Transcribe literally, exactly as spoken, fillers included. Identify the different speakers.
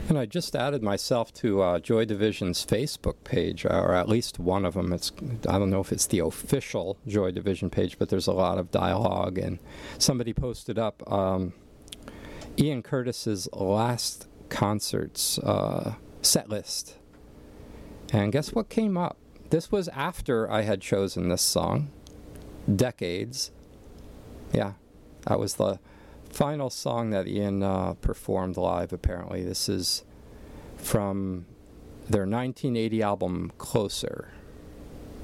Speaker 1: And I just added myself to uh, Joy Division's Facebook page, or at least one of them. It's I don't know if it's the official Joy Division page, but there's a lot of dialogue. And somebody posted up um, Ian Curtis's last concert's uh, set list. And guess what came up? This was after I had chosen this song. Decades. Yeah, that was the final song that Ian uh, performed live, apparently. This is from their nineteen eighty album, Closer.